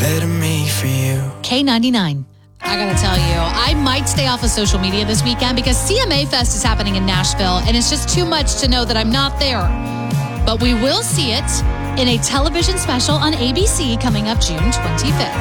better me for you. K99. I gotta tell you, I might stay off of social media this weekend because CMA Fest is happening in Nashville, and it's just too much to know that I'm not there. But we will see it in a television special on ABC coming up June 25th.